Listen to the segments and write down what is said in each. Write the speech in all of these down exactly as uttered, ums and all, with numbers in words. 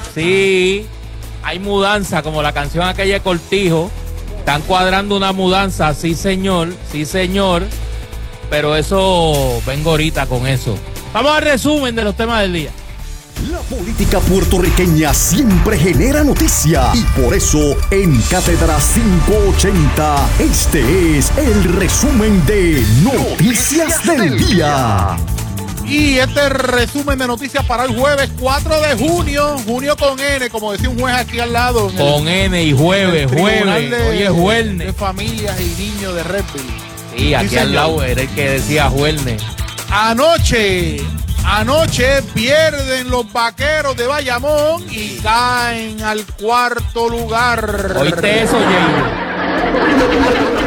Sí, hay mudanza, como la canción aquella de Cortijo. Están cuadrando una mudanza, sí señor, sí señor. Pero eso, vengo ahorita con eso. Vamos al resumen de los temas del día. La política puertorriqueña siempre genera noticia y por eso en Cátedra quinientos ochenta este es el resumen de Noticias del Día. Y este resumen de noticias para el jueves cuatro de junio, junio con N, como decía un juez aquí al lado. Con el, N y jueves, jueves, de, hoy es jueves. De familias y niños de Redfield. Sí, aquí sí, al lado era el que decía jueves. Anoche, anoche pierden los Vaqueros de Bayamón y caen al cuarto lugar. ¿Oíste eso, Jay?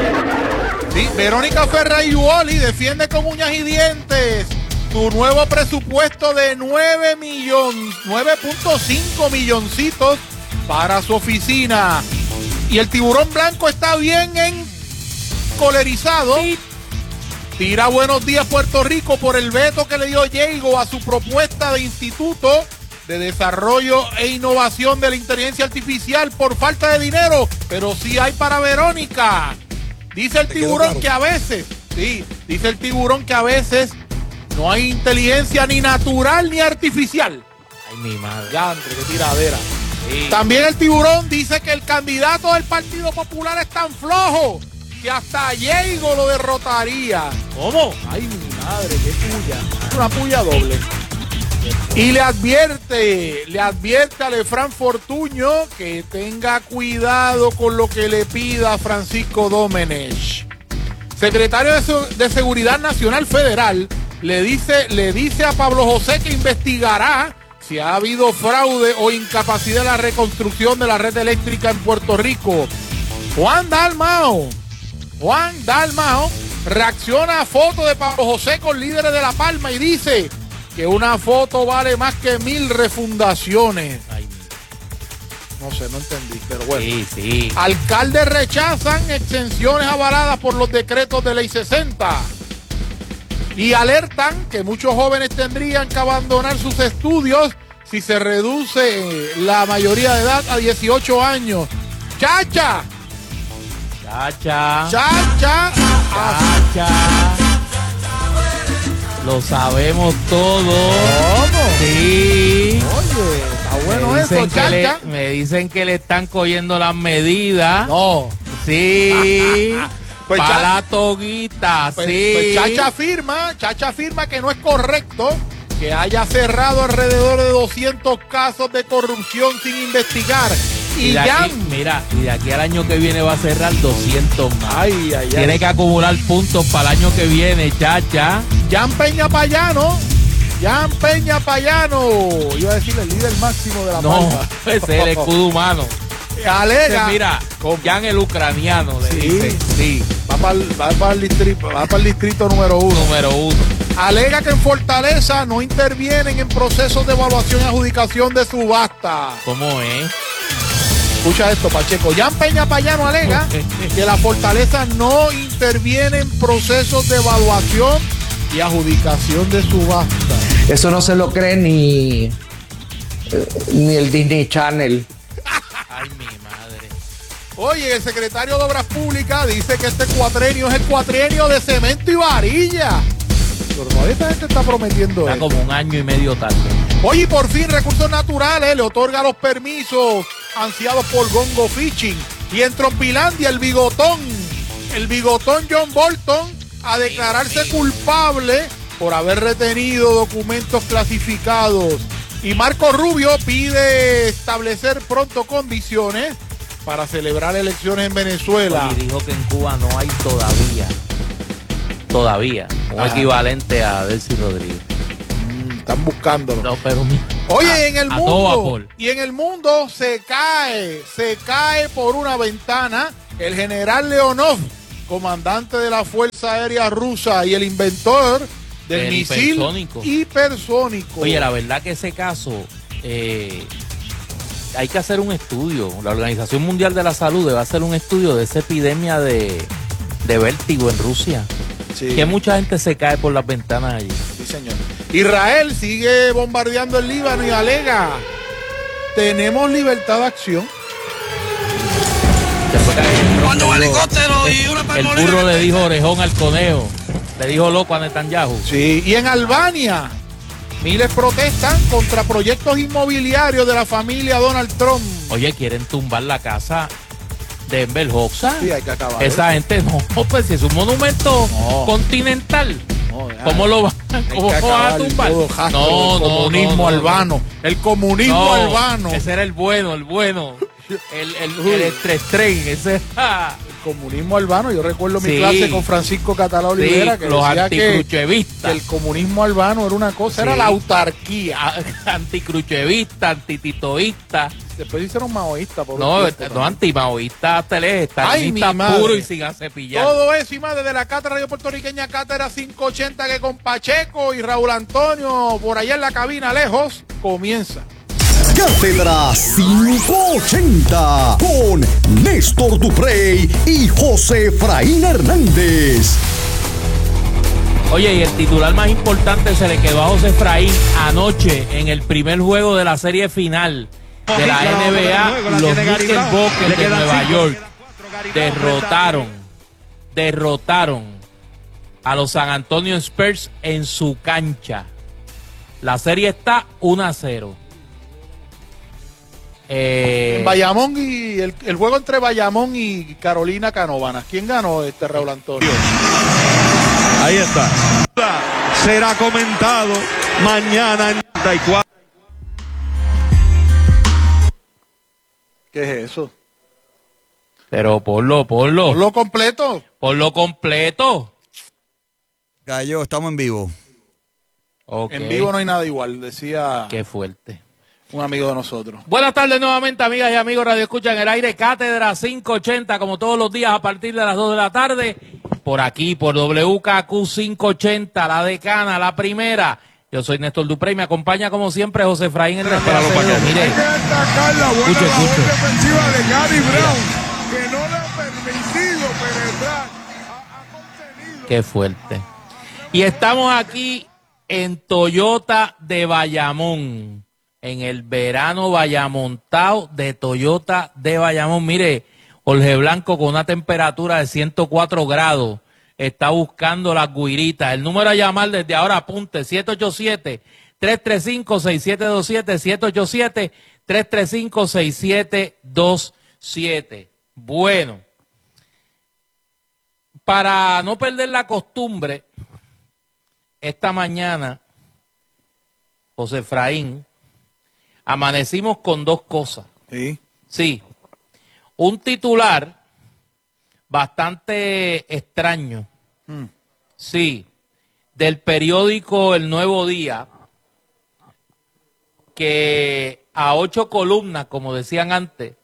Sí, Verónica Ferrayuoli defiende con uñas y dientes su nuevo presupuesto de nueve millones, nueve punto cinco milloncitos para su oficina. Y el tiburón blanco está bien encolerizado. Sí. Tira buenos días Puerto Rico por el veto que le dio Diego a su propuesta de Instituto de Desarrollo e Innovación de la Inteligencia Artificial por falta de dinero, pero sí hay para Verónica. Dice el tiburón que a veces, sí, dice el tiburón que a veces no hay inteligencia ni natural ni artificial. Ay, mi madre. Ya, entre qué tiradera. Sí. También el tiburón dice que el candidato del Partido Popular es tan flojo que hasta Diego lo derrotaría. ¿Cómo? Ay, mi madre, qué puya. Una puya doble. Y le advierte, le advierte a Lefran Fortuño que tenga cuidado con lo que le pida Francisco Domenech. Secretario de, Su- de Seguridad Nacional Federal le dice, le dice a Pablo José que investigará si ha habido fraude o incapacidad en la reconstrucción de la red eléctrica en Puerto Rico. Juan Dalmao, Juan Dalmao reacciona a foto de Pablo José con líderes de La Palma y dice que una foto vale más que mil refundaciones. Ay. No sé, no entendí, pero bueno. Sí, sí. Alcaldes rechazan exenciones avaladas por los decretos de Ley sesenta. Y alertan que muchos jóvenes tendrían que abandonar sus estudios si se reduce la mayoría de edad a dieciocho años. ¡Chacha! Chacha. ¡Chacha! Chacha. Lo sabemos todo. ¿Cómo? Sí. Oye, está bueno me eso, dicen que le, chacha. me dicen que le están cogiendo las medidas. No. Sí. Pues para ya- la toguita, Pues, sí. pues Chacha afirma, Chacha afirma que no es correcto que haya cerrado alrededor de doscientos casos de corrupción sin investigar. Y, Y de ya... aquí, mira, y de aquí al año que viene va a cerrar doscientos más. Ay, ay, Tiene ay. que acumular puntos para el año que viene, chacha. Jan Peña Payano, Jan Peña Payano, iba a decir el líder máximo de la No, Palma. ese es el escudo humano. Alega, Ese, mira, Jan el ucraniano, le Sí. dicen. Sí, va para el, va para el distrito, va para el distrito número uno. número uno. Alega que en Fortaleza no intervienen en procesos de evaluación y adjudicación de subasta. ¿Cómo es? Escucha esto, Pacheco. Jan Peña Payano alega que la Fortaleza no interviene en procesos de evaluación y adjudicación de subasta. Eso no se lo cree ni, eh, ni el Disney Channel. Ay, mi madre. Oye, el secretario de Obras Públicas dice que este cuatrenio es el cuatrenio de cemento y varilla. Pero todavía esta gente está prometiendo Está esto. como un año y medio tarde. Oye, y por fin Recursos Naturales le otorga los permisos ansiados por Gongo Fishing. Y en Trompilandia el bigotón, el bigotón John Bolton, a declararse culpable por haber retenido documentos clasificados. Y Marco Rubio pide establecer pronto condiciones para celebrar elecciones en Venezuela. Y dijo que en Cuba no hay todavía, todavía, un Ah. equivalente a Delcy Rodríguez. Mm, están buscándolo. No, pero mi- Oye, a- en el a todo mundo, vapor. y en el mundo se cae, se cae por una ventana el general Leonov, comandante de la Fuerza Aérea Rusa y el inventor del El misil hipersónico. hipersónico. Oye, la verdad que ese caso eh, hay que hacer un estudio. La Organización Mundial de la Salud debe hacer un estudio de esa epidemia de, de vértigo en Rusia. Sí. Que mucha gente se cae por las ventanas allí. Sí, señor. Israel sigue bombardeando el Líbano y alega tenemos libertad de acción. Después que el, Cuando un el- helicóptero y una el palmolina. burro le dijo orejón al conejo. Le dijo loco a Netanyahu. Sí, y en Albania, miles protestan contra proyectos inmobiliarios de la familia Donald Trump. Oye, quieren tumbar la casa de Enver Hoxha. Sí, hay que acabar. Esa gente no, pues si es un monumento No. continental. No, ya. ¿Cómo lo van, Hay cómo que lo van a acabar tumbar? todo rastro No, del no, comunismo no, no, albano. El comunismo no. albano. Ese era el bueno, el bueno. El, el, el estrés-tren, ese ah. El comunismo albano. Yo recuerdo mi Sí. clase con Francisco Catalá Olivera, Sí, que los decía que, que anticruchevistas. el comunismo albano era una cosa, Sí. era la autarquía. Anticruchevistas, antititoístas. Después hicieron maoístas. Por un No, tiempo no también. antimaoístas, teles, Ay, mi estalinistas madre. puros y sin acepillar. Todo eso y más desde la Cátedra Radio Puertorriqueña, Cátedra quinientos ochenta, que con Pacheco y Raúl Antonio por allá en la cabina lejos, comienza. Cátedra quinientos ochenta con Néstor Duprey y José Efraín Hernández. Oye, y el titular más importante se le quedó a José Efraín anoche en el primer juego de la serie final de la N B A. Los Knickerbockers de Nueva York derrotaron, derrotaron a los San Antonio Spurs en su cancha. La serie está uno a cero. Eh, En Bayamón y el, el juego entre Bayamón y Carolina Canóvanas. ¿Quién ganó este Raúl Antonio? Ahí está. Será comentado mañana en treinta y cuatro. ¿Qué es eso? pero ponlo, ponlo, ¿Por lo completo? ponlo completo. Gallo, estamos en vivo. Ok. En vivo no hay nada igual, decía Qué fuerte. un amigo de nosotros. Buenas tardes nuevamente, amigas y amigos Radio Escucha en el aire, Cátedra quinientos ochenta, como todos los días a partir de las dos de la tarde, por aquí, por W K Q quinientos ochenta, la decana, la primera. Yo soy Néstor Duprey, me acompaña como siempre José Efraín en el Espéralo para acá. Mire, Hay que destacar la buena Escuche, labor escuche. defensiva de Gary Brown, que no le ha permitido penetrar. Ha, ha contenido. qué fuerte. Y estamos aquí en Toyota de Bayamón, en el verano Bayamontao de Toyota de Bayamón. Mire, Jorge Blanco con una temperatura de ciento cuatro grados está buscando las guiritas. El número a llamar desde ahora, apunte, siete ocho siete, tres tres cinco, seis siete dos siete, siete ocho siete, tres tres cinco, seis siete dos siete. Bueno, para no perder la costumbre, esta mañana, José Efraín, amanecimos con dos cosas. Sí. Sí, un titular bastante extraño, Mm. sí, del periódico El Nuevo Día, que a ocho columnas, como decían antes,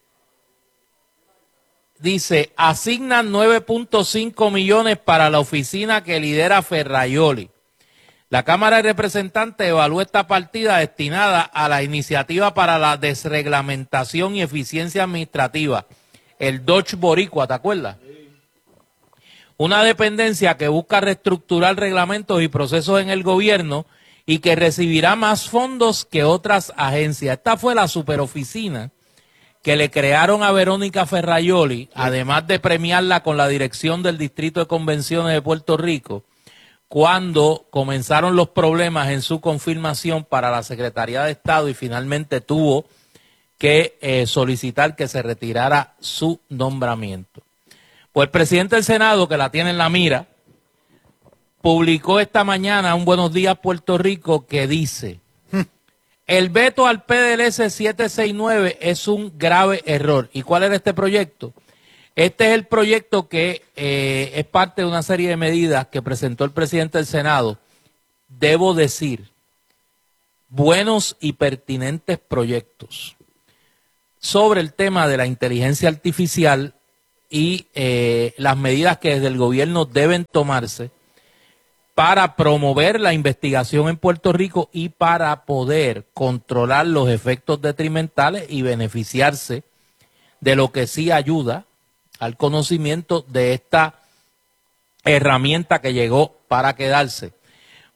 dice, asignan nueve punto cinco millones para la oficina que lidera Ferraioli. La Cámara de Representantes evalúa esta partida destinada a la iniciativa para la desreglamentación y eficiencia administrativa, el Dodge Boricua, ¿te acuerdas? Una dependencia que busca reestructurar reglamentos y procesos en el gobierno y que recibirá más fondos que otras agencias. Esta fue la superoficina que le crearon a Verónica Ferraioli, además de premiarla con la dirección del Distrito de Convenciones de Puerto Rico, cuando comenzaron los problemas en su confirmación para la Secretaría de Estado y finalmente tuvo que eh, solicitar que se retirara su nombramiento. Pues el presidente del Senado, que la tiene en la mira, publicó esta mañana un Buenos Días Puerto Rico que dice: el veto al P D L S setecientos sesenta y nueve es un grave error. ¿Y cuál era este proyecto? Este es el proyecto que eh, es parte de una serie de medidas que presentó el presidente del Senado. Debo decir, buenos y pertinentes proyectos sobre el tema de la inteligencia artificial y eh, las medidas que desde el gobierno deben tomarse para promover la investigación en Puerto Rico y para poder controlar los efectos detrimentales y beneficiarse de lo que sí ayuda al conocimiento de esta herramienta que llegó para quedarse.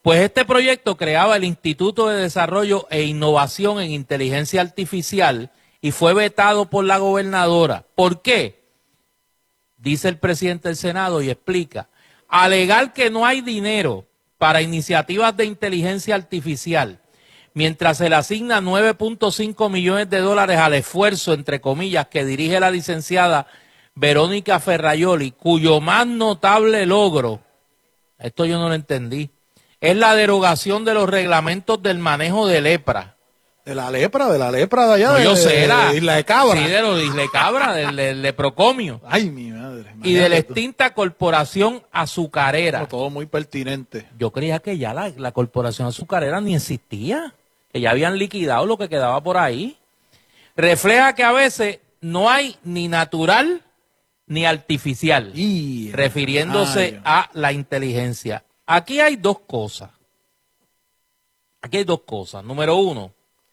Pues este proyecto creaba el Instituto de Desarrollo e Innovación en Inteligencia Artificial y fue vetado por la gobernadora. ¿Por qué? Dice el presidente del Senado y explica, alegar que no hay dinero para iniciativas de inteligencia artificial, mientras se le asigna nueve punto cinco millones de dólares al esfuerzo, entre comillas, que dirige la licenciada Verónica Ferraioli, cuyo más notable logro, esto yo no lo entendí, es la derogación de los reglamentos del manejo de lepra. De la lepra, de la lepra de allá, No, de, yo sé, de, era, de Isla de Cabra. Sí, de lo de Isla de Cabra, del, del leprocomio. Ay, mi madre. Y de la Imagínate tú. extinta corporación azucarera. No, todo muy pertinente. Yo creía que ya la, la corporación azucarera ni existía, que ya habían liquidado lo que quedaba por ahí. Refleja que a veces no hay ni natural ni artificial, Y, refiriéndose ay, a la inteligencia. Aquí hay dos cosas. Aquí hay dos cosas. Número uno,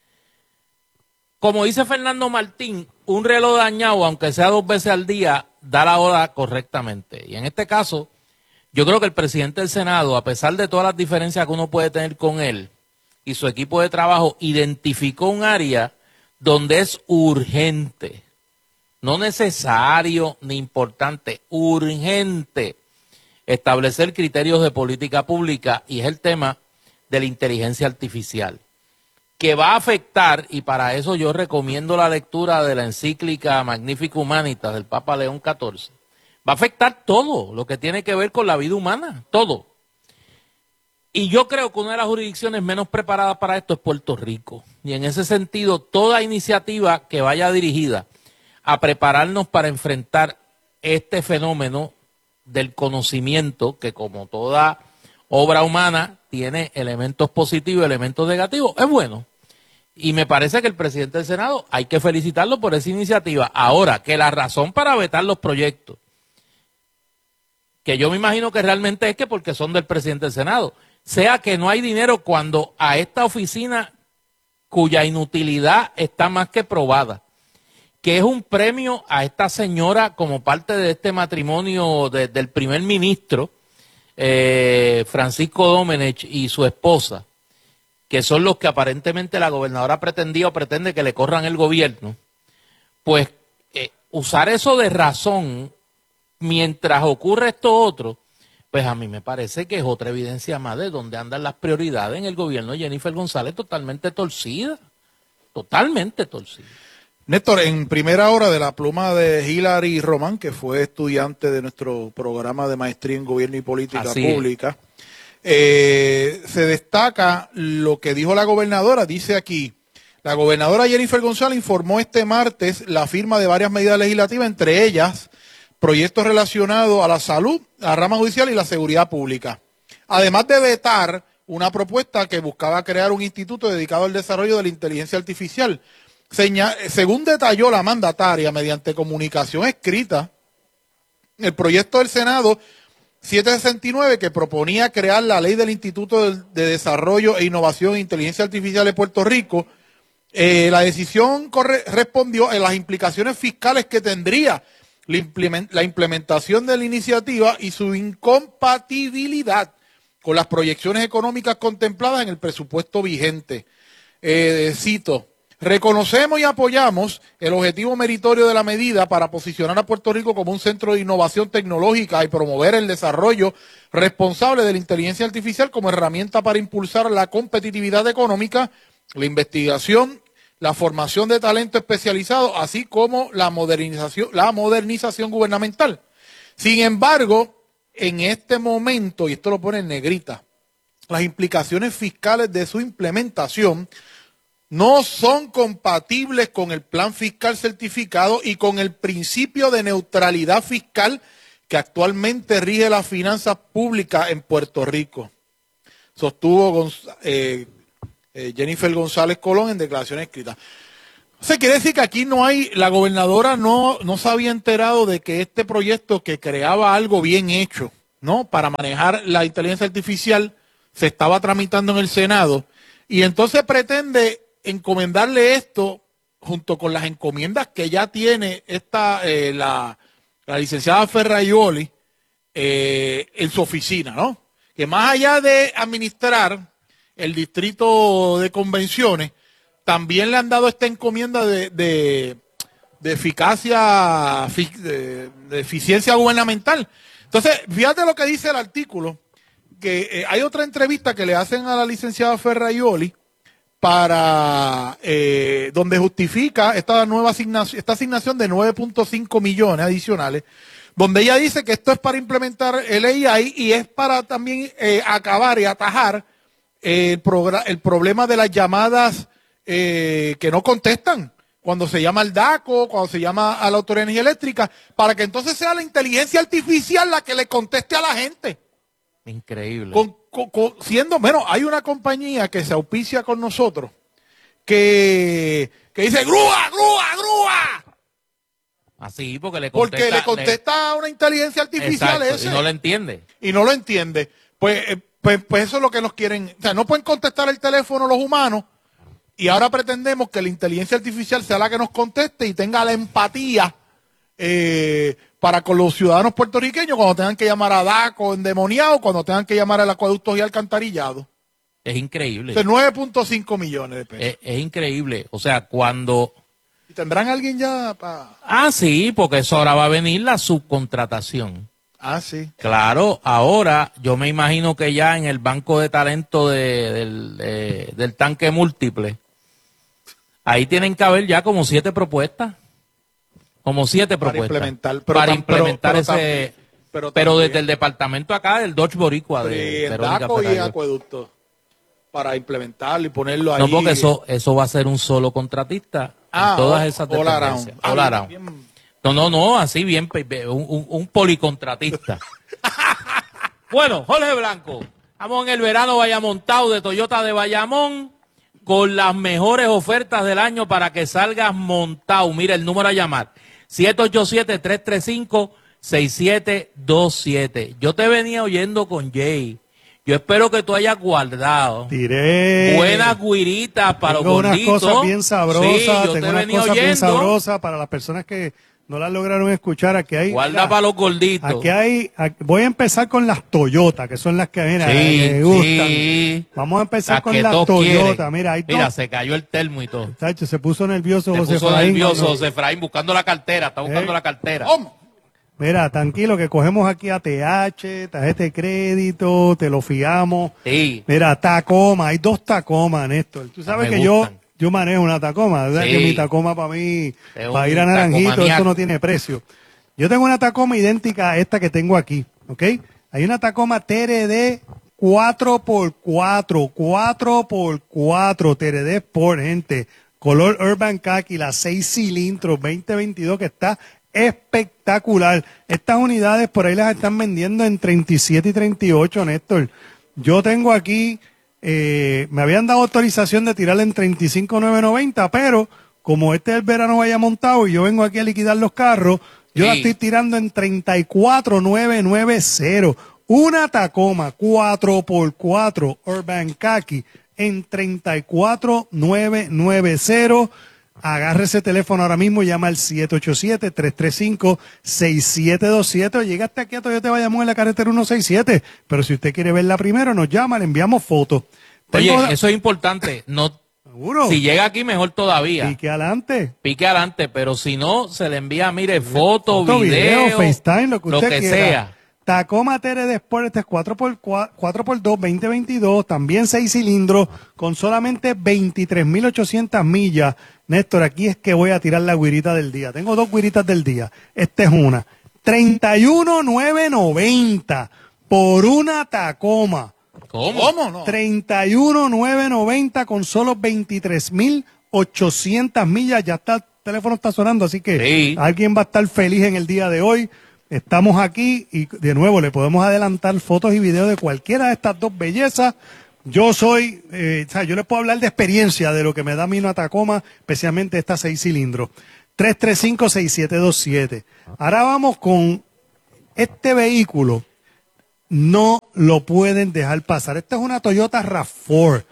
como dice Fernando Martín, un reloj dañado, aunque sea dos veces al día, da la hora correctamente. Y en este caso, yo creo que el presidente del Senado, a pesar de todas las diferencias que uno puede tener con él y su equipo de trabajo, identificó un área donde es urgente, no necesario ni importante, urgente, establecer criterios de política pública, y es el tema de la inteligencia artificial, que va a afectar, y para eso yo recomiendo la lectura de la encíclica Magnifica Humanitas del Papa León catorce, va a afectar todo lo que tiene que ver con la vida humana, todo. Y yo creo que una de las jurisdicciones menos preparadas para esto es Puerto Rico. Y en ese sentido, toda iniciativa que vaya dirigida a prepararnos para enfrentar este fenómeno del conocimiento, que como toda obra humana tiene elementos positivos y elementos negativos, es bueno. Y me parece que el presidente del Senado hay que felicitarlo por esa iniciativa. Ahora, que la razón para vetar los proyectos, que yo me imagino que realmente es que porque son del presidente del Senado, sea que no hay dinero cuando a esta oficina cuya inutilidad está más que probada, que es un premio a esta señora como parte de este matrimonio de, del primer ministro, eh, Francisco Domenech, y su esposa, que son los que aparentemente la gobernadora pretendía o pretende que le corran el gobierno, pues eh, usar eso de razón mientras ocurre esto otro, pues a mí me parece que es otra evidencia más de dónde andan las prioridades en el gobierno de Jennifer González, totalmente torcida, totalmente torcida. Néstor, en primera hora de la pluma de Hilary Román, que fue estudiante de nuestro programa de maestría en Gobierno y Política Así Pública, eh, se destaca lo que dijo la gobernadora. Dice aquí, la gobernadora Jennifer González informó este martes la firma de varias medidas legislativas, entre ellas proyectos relacionados a la salud, a la rama judicial y la seguridad pública. Además de vetar una propuesta que buscaba crear un instituto dedicado al desarrollo de la inteligencia artificial. Señal, según detalló la mandataria mediante comunicación escrita, el proyecto del Senado setecientos sesenta y nueve, que proponía crear la ley del Instituto de Desarrollo e Innovación e Inteligencia Artificial de Puerto Rico, eh, la decisión corre, respondió en las implicaciones fiscales que tendría la, implement, la implementación de la iniciativa y su incompatibilidad con las proyecciones económicas contempladas en el presupuesto vigente. Eh, cito, reconocemos y apoyamos el objetivo meritorio de la medida para posicionar a Puerto Rico como un centro de innovación tecnológica y promover el desarrollo responsable de la inteligencia artificial como herramienta para impulsar la competitividad económica, la investigación, la formación de talento especializado, así como la modernización, la modernización gubernamental. Sin embargo, en este momento, y esto lo pone en negrita, las implicaciones fiscales de su implementación no son compatibles con el plan fiscal certificado y con el principio de neutralidad fiscal que actualmente rige las finanzas públicas en Puerto Rico, sostuvo Gonz eh, eh, Jennifer González Colón en declaraciones escritas. Se quiere decir que aquí no hay, la gobernadora no, no se había enterado de que este proyecto que creaba algo bien hecho, ¿no?, para manejar la inteligencia artificial, se estaba tramitando en el Senado, y entonces pretende encomendarle esto junto con las encomiendas que ya tiene esta eh, la, la licenciada Ferraioli eh, en su oficina, ¿no? que más allá de administrar el distrito de convenciones, también le han dado esta encomienda de, de, de eficacia, de, de eficiencia gubernamental. Entonces, fíjate lo que dice el artículo, que eh, hay otra entrevista que le hacen a la licenciada Ferraioli para eh, donde justifica esta nueva asignación, esta asignación de nueve punto cinco millones adicionales, donde ella dice que esto es para implementar el A I y es para también eh, acabar y atajar eh, el, progr- el problema de las llamadas eh, que no contestan cuando se llama al D A C O, cuando se llama a la Autoridad de Energía Eléctrica, para que entonces sea la inteligencia artificial la que le conteste a la gente. Increíble. Con, con, con- siendo, bueno, hay una compañía que se auspicia con nosotros que, que dice grúa, grúa, grúa, Así, porque le contesta. porque le contesta a una inteligencia artificial Exacto, ese y no le entiende. y no lo entiende. Pues, eh, pues, pues eso es lo que nos quieren. O sea, no pueden contestar el teléfono los humanos y ahora pretendemos que la inteligencia artificial sea la que nos conteste y tenga la empatía eh, para con los ciudadanos puertorriqueños cuando tengan que llamar a D A C O endemoniado, cuando tengan que llamar al acueducto y alcantarillado. Es increíble. De nueve punto cinco millones de pesos. Es, es increíble. O sea, cuando... ¿Y tendrán alguien ya para...? Ah, sí, porque eso ahora va a venir la subcontratación. Ah, sí. Claro, ahora yo me imagino que ya en el banco de talento de- del, de- del tanque múltiple, ahí tienen que haber ya como siete propuestas. Como siete Para propuestas. implementar, pero para tam- pero- implementar pero ese... también- pero pero también- desde el departamento acá del Dodge Boricua de Sí, en Verónica DACO y Ferrario. acueducto. Para implementarlo y ponerlo ahí. No, porque eso, eso va a ser un solo contratista Ah, en todas all- esas all around. dependencias. Ah, All bien, around. bien. No, no, no, así bien, pe- pe- un, un- un policontratista. Bueno, Jorge Blanco, estamos en el verano Vallamontado de Toyota de Bayamón con las mejores ofertas del año para que salgas montado. Mira el número a llamar, siete ocho siete, tres tres cinco, seis siete dos siete. Yo te venía oyendo con Jay. Yo espero que tú hayas guardado Tiré. buenas guiritas para los Tengo unas gorditos. cosas bien sabrosas, Sí, yo tengo te unas venía cosas bien oyendo. sabrosas para las personas que no las lograron escuchar. Aquí hay, Guarda mira, para los gorditos. aquí hay, aquí- voy a empezar con las Toyota, que son las que mira, Sí, me gustan. sí. Vamos a empezar Las con que las todos Toyota. quieren. Mira, hay Mira, dos. se cayó el termo y todo. Tacho, se puso nervioso Se José puso Efraín nervioso cuando- José Efraín buscando la cartera. Está buscando Eh. la cartera. ¿Cómo? Mira, tranquilo, que cogemos aquí A T H, tarjeta de crédito, te lo fiamos. Sí. Mira, Tacoma, hay dos Tacoma, Néstor. Tú sabes Ah, me que yo, gustan. yo manejo una Tacoma, ¿verdad? Sí. Que mi Tacoma para mí, Es para un ir a Naranjito, tacomaniaco. eso no tiene precio. Yo tengo una Tacoma idéntica a esta que tengo aquí, ¿ok? Hay una Tacoma T R D cuatro por cuatro, cuatro por cuatro, T R D Sport, gente. Color Urban Khaki, la seis cilindros veinte veintidós que está espectacular. Estas unidades por ahí las están vendiendo en treinta y siete y treinta y ocho, Néstor. Yo tengo aquí, eh, me habían dado autorización de tirarla en treinta y cinco mil novecientos noventa, pero como este es el verano vaya montado y yo vengo aquí a liquidar los carros, yo la Sí. estoy tirando en treinta y cuatro mil novecientos noventa. Una Tacoma cuatro por cuatro Urban Khaki en treinta y cuatro mil novecientos noventa. Agarre ese teléfono ahora mismo, llama al siete ocho siete, tres tres cinco, seis siete dos siete o llega hasta aquí a Toyota Bayamón en la carretera ciento sesenta y siete. Pero si usted quiere verla primero, nos llama, le enviamos fotos. Oye, Tengo- eso es importante. No, ¿Seguro? si llega aquí, mejor todavía. Y que adelante. Pique adelante, pero si no, se le envía, mire, foto, Foto, video, video, FaceTime, lo que usted quiera. sea. Tacoma T R D Sport, este es cuatro por dos, veinte veintidós, también seis cilindros, con solamente veintitrés mil ochocientas millas. Néstor, aquí es que voy a tirar la guirita del día. Tengo dos guiritas del día. Esta es una. treinta y uno mil novecientos noventa por una Tacoma. ¿Cómo? ¿Cómo no? treinta y uno mil novecientos noventa con solo veintitrés mil ochocientas millas. Ya está, el teléfono está sonando, así que Sí. alguien va a estar feliz en el día de hoy. Estamos aquí y de nuevo le podemos adelantar fotos y videos de cualquiera de estas dos bellezas. Yo soy, eh, o sea, yo les puedo hablar de experiencia de lo que me da a mí una Tacoma, especialmente esta seis cilindros. tres tres cinco, seis siete dos siete. Ahora vamos con este vehículo. No lo pueden dejar pasar. Esta es una Toyota RAV cuatro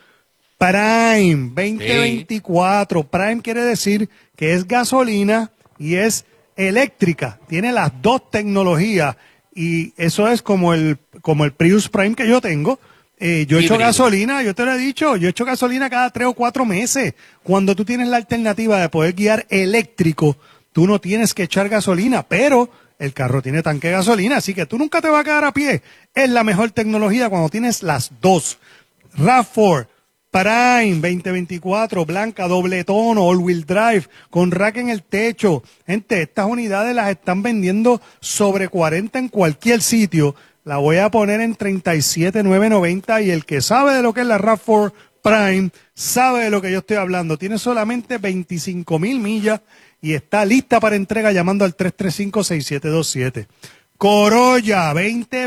Prime veinte veinticuatro. Prime quiere decir que es gasolina y es eléctrica. Tiene las dos tecnologías y eso es como el, como el Prius Prime que yo tengo. Eh, yo echo Híbrido. gasolina, yo te lo he dicho, yo echo gasolina cada tres o cuatro meses. Cuando tú tienes la alternativa de poder guiar eléctrico, tú no tienes que echar gasolina, pero el carro tiene tanque de gasolina, así que tú nunca te vas a quedar a pie. Es la mejor tecnología cuando tienes las dos. RAV cuatro Prime veinte veinticuatro, blanca, doble tono, all-wheel drive, con rack en el techo. Gente, estas unidades las están vendiendo sobre cuarenta en cualquier sitio. La voy a poner en treinta y siete mil novecientos noventa y el que sabe de lo que es la RAV cuatro Prime sabe de lo que yo estoy hablando. Tiene solamente veinticinco mil millas y está lista para entrega llamando al tres tres cinco, seis siete dos siete. Corolla veinte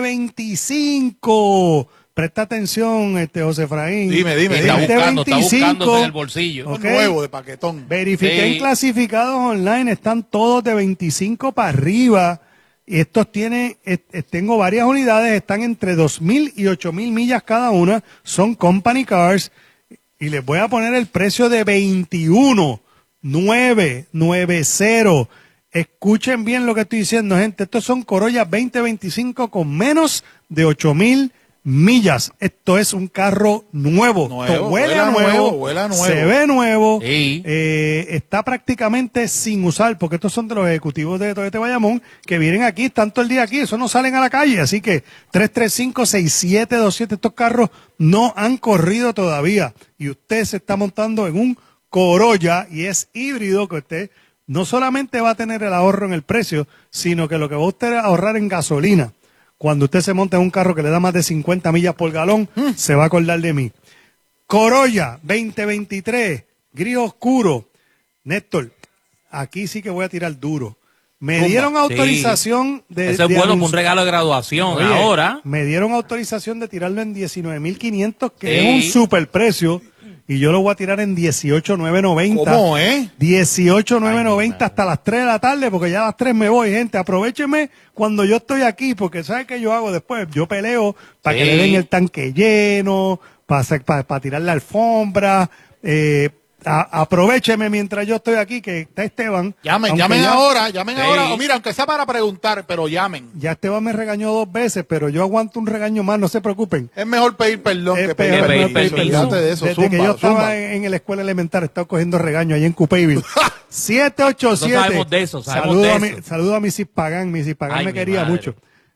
veinticinco. Presta atención, este José Efraín. Dime, dime, Está dime. buscando, está buscándose en el bolsillo. Ok. Un nuevo de paquetón. Verifiqué Sí. en clasificados online, están todos de veinticinco para arriba. Y estos tienen, eh, eh, tengo varias unidades, están entre dos mil y ocho mil millas cada una. Son company cars. Y les voy a poner el precio de veintiuno mil novecientos noventa. Escuchen bien lo que estoy diciendo, gente. Estos son Corolla veinte veinticinco con menos de ocho mil millas. Esto es un carro nuevo. Nuevo, Esto huele huela a nuevo, nuevo, huela nuevo. se ve nuevo. Sí. Eh, está prácticamente sin usar, porque estos son de los ejecutivos de Toyota Bayamón que vienen aquí, están todo el día aquí, eso no salen a la calle. Así que tres tres cinco, seis siete dos siete, estos carros no han corrido todavía. Y usted se está montando en un Corolla y es híbrido, que usted no solamente va a tener el ahorro en el precio, sino que lo que va a usted a ahorrar en gasolina. Cuando usted se monta en un carro que le da más de cincuenta millas por galón, se va a acordar de mí. Corolla veinte veintitrés, gris oscuro. Néstor, aquí sí que voy a tirar duro. Me Zumba. dieron Sí. autorización de... Eso es de bueno, anunci- un regalo de graduación. Oye, Ahora, me dieron autorización de tirarlo en diecinueve mil quinientos, que Sí. es un super precio, y yo lo voy a tirar en dieciocho mil novecientos noventa. ¿Cómo, eh? dieciocho mil novecientos noventa hasta las tres de la tarde, porque ya a las tres me voy, gente. Aprovechenme cuando yo estoy aquí, porque ¿sabe qué yo hago después? Yo peleo para Sí. que le den el tanque lleno, para, para, para tirar la alfombra. Eh, a- aprovecheme mientras yo estoy aquí, que está Esteban. Llamen, Aunque llamen ya- ahora, llamen Sí. ahora. O mira, aunque sea para preguntar, pero llamen. Ya Esteban me regañó dos veces, pero yo aguanto un regaño más, no se preocupen. Es mejor pedir perdón Es que peor, pedir pedir permiso. permiso. Olvídate de eso. Desde Zumba, que yo estaba zumba. en, en la escuela elemental, he estado cogiendo regaño ahí en Cupeyville. siete ocho siete. No sabemos de eso, sabemos saludo de a eso. mi, saludo a Missis Pagán. Missis Pagán Ay, me mi quería madre. mucho.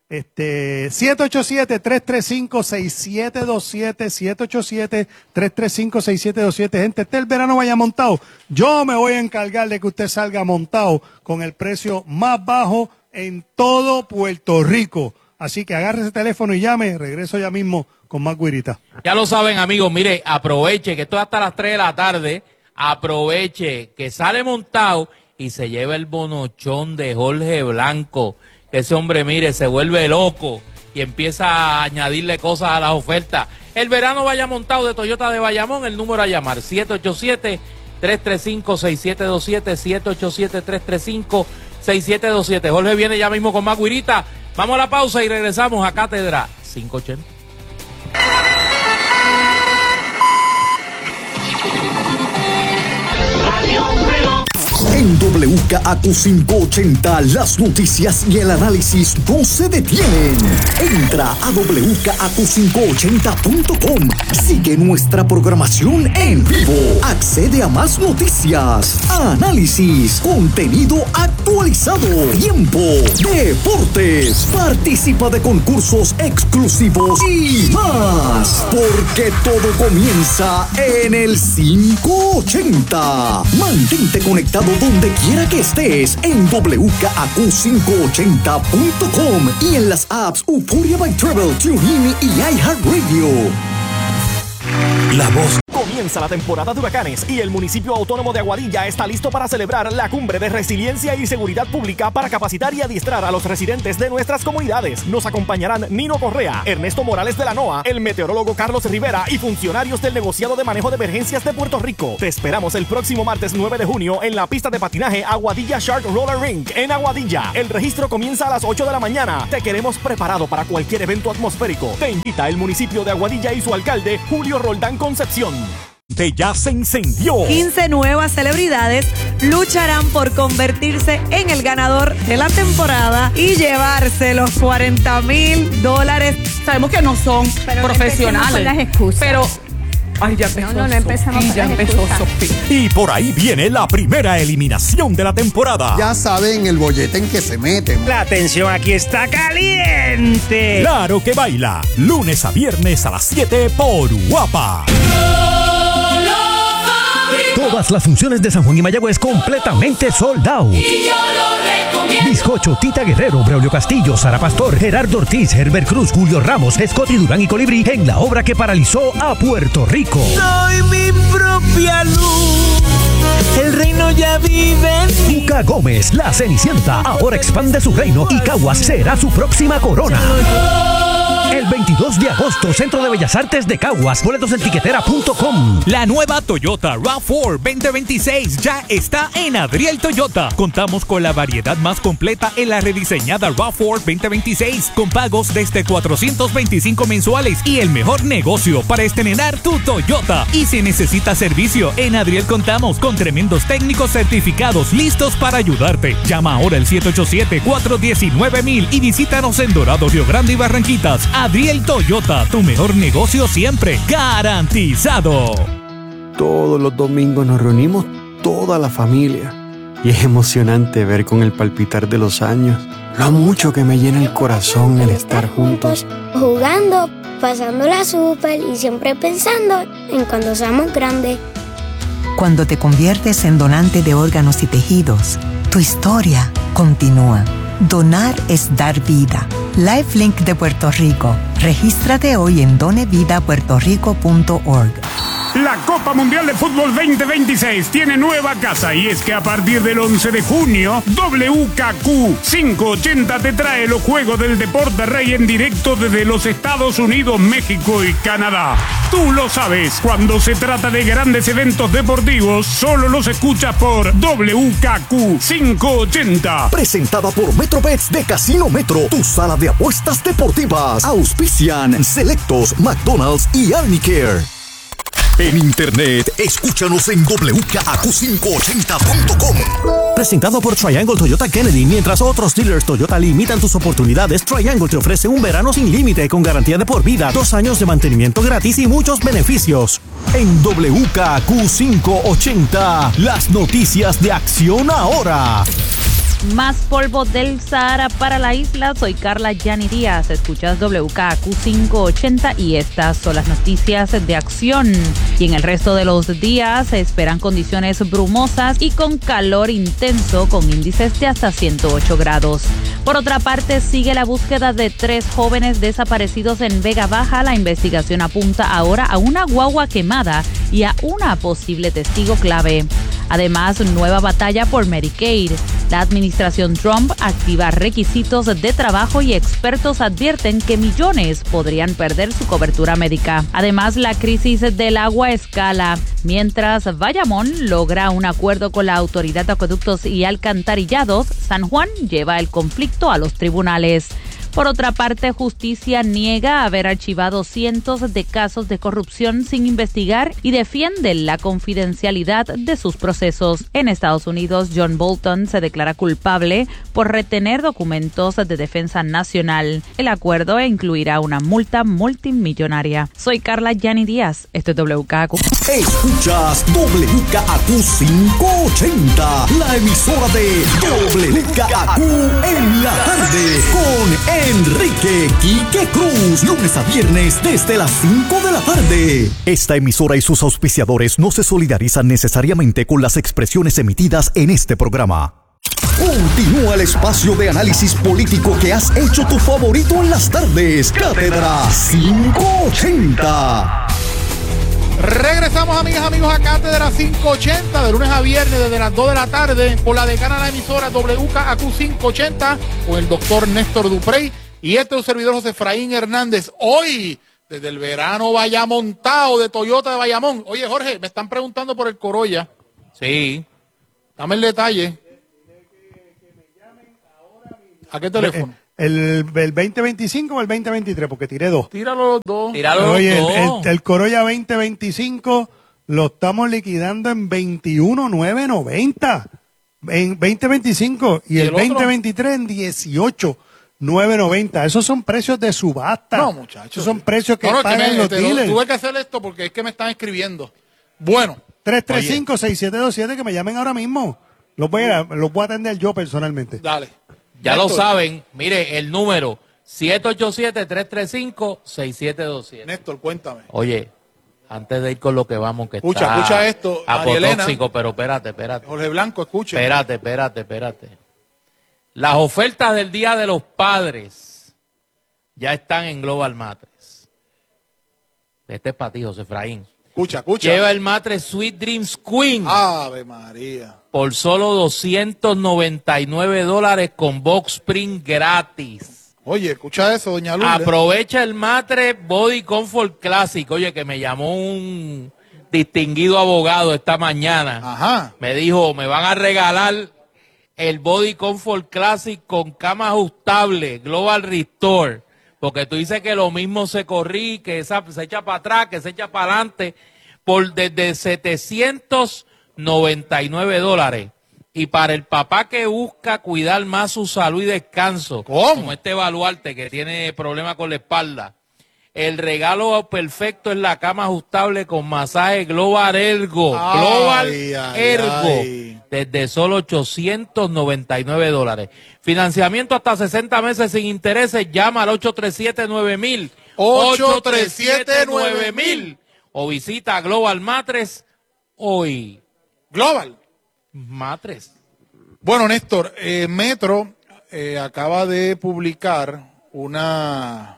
Este, siete ocho siete, tres tres cinco, seis siete dos siete, siete ocho siete, tres tres cinco, seis siete dos siete. Gente, este el verano vaya montado. Yo me voy a encargar de que usted salga montado con el precio más bajo en todo Puerto Rico. Así que agarre ese teléfono y llame. Regreso ya mismo con más guirita. ya lo saben, amigos. Mire, aproveche que esto es hasta las tres de la tarde. Aproveche que sale montado y se lleva el bonochón de Jorge Blanco. Ese hombre, mire, se vuelve loco y empieza a añadirle cosas a las ofertas. El verano vaya montado de Toyota de Bayamón, el número a llamar, siete ocho siete, tres tres cinco, seis siete dos siete, siete ocho siete, tres tres cinco, seis siete dos siete. Jorge viene ya mismo con más guirita. Vamos a la pausa y regresamos a Cátedra quinientos ochenta. En W K A Q quinientos ochenta, las noticias y el análisis no se detienen. Entra a w k a q quinientos ochenta punto com. Sigue nuestra programación en vivo. Accede a más noticias, análisis, contenido actualizado, tiempo, deportes. Participa de concursos exclusivos y más. Porque todo comienza en el quinientos ochenta. Mantente conectado donde quiera que estés en w k a q quinientos ochenta punto com y en las apps Euphoria by Travel, TuneIn y iHeartRadio. La voz. Comienza la temporada de huracanes y el municipio autónomo de Aguadilla está listo para celebrar la cumbre de resiliencia y seguridad pública para capacitar y adiestrar a los residentes de nuestras comunidades. Nos acompañarán Nino Correa, Ernesto Morales de la NOAA, el meteorólogo Carlos Rivera y funcionarios del negociado de manejo de emergencias de Puerto Rico. Te esperamos el próximo martes nueve de junio en la pista de patinaje Aguadilla Shark Roller Rink en Aguadilla. El registro comienza a las ocho de la mañana. Te queremos preparado para cualquier evento atmosférico. Te invita el municipio de Aguadilla y su alcalde Julio Roldán Concepción. norte ya se incendió. quince nuevas celebridades lucharán por convertirse en el ganador de la temporada y llevarse los cuarenta mil dólares. Sabemos que no son pero profesionales. No las excusas. Pero ay, ya empezó. No, no, no empezamos Sofi, con ya las empezó excusas. Sofi. Y por ahí viene la primera eliminación de la temporada. Ya saben el bollete en que se meten. La atención aquí está caliente. Claro que baila. Lunes a viernes a las siete por Guapa. Todas las funciones de San Juan y Mayagüez completamente sold out. Y yo lo recomiendo. Bizcocho, Tita Guerrero, Braulio Castillo, Sara Pastor, Gerardo Ortiz, Herbert Cruz, Julio Ramos, Scotty Durán y Colibrí en la obra que paralizó a Puerto Rico. Soy mi propia luz. El reino ya vive en mí. Cuca Gómez, la Cenicienta, ahora expande su reino y Caguas será su próxima corona. El veintidós de agosto, Centro de Bellas Artes de Caguas, boletos en tiquetera punto com. La nueva Toyota RAV cuatro veinte veintiséis ya está en Adriel Toyota. Contamos con la variedad más completa en la rediseñada RAV cuatro veinte veintiséis, con pagos desde cuatrocientos veinticinco mensuales y el mejor negocio para estrenar tu Toyota. Y si necesitas servicio, en Adriel contamos con tremendos técnicos certificados listos para ayudarte. Llama ahora al siete ocho siete, cuatro uno nueve mil y visítanos en Dorado, Río Grande y Barranquitas. Adriel Toyota, tu mejor negocio siempre garantizado. Todos los domingos nos reunimos toda la familia y es emocionante ver con el palpitar de los años lo mucho que me llena el corazón el estar juntos. Jugando, pasándola súper y siempre pensando en cuando seamos grandes. Cuando te conviertes en donante de órganos y tejidos, tu historia continúa. Donar es dar vida. LifeLink de Puerto Rico. Regístrate hoy en donevida puerto rico punto org. La Copa Mundial de Fútbol veinte veintiséis tiene nueva casa y es que a partir del once de junio, W K Q quinientos ochenta te trae los Juegos del Deporte Rey en directo desde los Estados Unidos, México y Canadá. Tú lo sabes, cuando se trata de grandes eventos deportivos, solo los escuchas por W K Q quinientos ochenta. Presentada por Metropets de Casino Metro, tu sala de apuestas deportivas. Auspician Selectos, McDonald's y Arnicare. En internet, escúchanos en W K Q quinientos ochenta punto com. Presentado por Triangle Toyota Kennedy. Mientras otros dealers Toyota limitan tus oportunidades, Triangle te ofrece un verano sin límite con garantía de por vida, dos años de mantenimiento gratis y muchos beneficios. En W K Q quinientos ochenta, las noticias de Acción Ahora. Más polvo del Sahara para la isla. Soy Carla Yani Díaz. Escuchas W K Q quinientos ochenta y estas son las noticias de Acción. Y en el resto de los días se esperan condiciones brumosas y con calor intenso con índices de hasta ciento ocho grados. Por otra parte, sigue la búsqueda de tres jóvenes desaparecidos en Vega Baja. La investigación apunta ahora a una guagua quemada y a una posible testigo clave. Además, nueva batalla por Medicaid. La administración Trump activa requisitos de trabajo y expertos advierten que millones podrían perder su cobertura médica. Además, la crisis del agua escala. Mientras Bayamón logra un acuerdo con la Autoridad de Acueductos y Alcantarillados, San Juan lleva el conflicto a los tribunales. Por otra parte, justicia niega haber archivado cientos de casos de corrupción sin investigar y defiende la confidencialidad de sus procesos. En Estados Unidos, John Bolton se declara culpable por retener documentos de defensa nacional. El acuerdo incluirá una multa multimillonaria. Soy Carla Yani Díaz. Esto es W K Q. Escuchas W K Q quinientos ochenta, la emisora de W K Q en la tarde con Enrique Quique Cruz, lunes a viernes desde las cinco de la tarde. Esta emisora y sus auspiciadores no se solidarizan necesariamente con las expresiones emitidas en este programa. Continúa el espacio de análisis político que has hecho tu favorito en las tardes. Cátedra quinientos ochenta. Regresamos, amigas, amigos, a Cátedra quinientos ochenta, de lunes a viernes desde las dos de la tarde, por la decana de la emisora W K Q quinientos ochenta, con el doctor Néstor Duprey y este es un servidor José Efraín Hernández. Hoy, desde el verano Vallamontao de Toyota de Bayamón. Oye, Jorge, me están preguntando por el Corolla. Sí. Dame el detalle. ¿A qué teléfono? El, el veinte veinticinco o el veinte veintitrés, porque tiré dos. Tíralo los dos. Tíralo Oye, los el, dos. el, el Corolla veinte veinticinco lo estamos liquidando en veintiuno mil novecientos noventa en veinte veinticinco y, ¿Y el, el otro? veinte veintitrés en dieciocho mil novecientos noventa. Esos son precios de subasta. No, muchachos. Esos son precios que No, no, es que pagan me- los te lo- dealers. Tuve que hacer esto porque es que me están escribiendo. Bueno. tres tres cinco, seis siete dos siete, que me llamen ahora mismo. Los voy a, los voy a atender yo personalmente. Dale. Ya lo Néstor. saben, mire, el número siete ocho siete, tres tres cinco, seis siete dos siete. Néstor, cuéntame. Oye, antes de ir con lo que vamos, que Escucha, está escucha esto, María Elena. apotóxico, pero espérate, espérate. Jorge Blanco, escuche. Espérate, espérate, espérate. Las ofertas del Día de los Padres ya están en Global Matres. Este es para ti, José Efraín. Escucha, escucha. Lleva el matres Sweet Dreams Queen Ave María. por solo doscientos noventa y nueve dólares con box spring gratis. Oye, escucha eso, doña Lourdes. Aprovecha el matres Body Comfort Classic. Oye, que me llamó un distinguido abogado esta mañana. Ajá. Me dijo, me van a regalar el Body Comfort Classic con cama ajustable, Global Restore. Porque tú dices que lo mismo se corrí, que esa, se echa para atrás, que se echa para adelante, por desde setecientos noventa y nueve dólares. Y para el papá que busca cuidar más su salud y descanso, ¿Cómo? como este Baluarte que tiene problemas con la espalda, el regalo perfecto es la cama ajustable con masaje Global Ergo. Ay, Global ay, Ergo. ay. Desde solo ochocientos noventa y nueve dólares. Financiamiento hasta sesenta meses sin intereses. Llama al ocho tres siete nueve mil. ocho tres siete nueve mil. O visita Global Matres hoy. Global. Matres. Bueno, Néstor, eh, Metro eh, acaba de publicar una...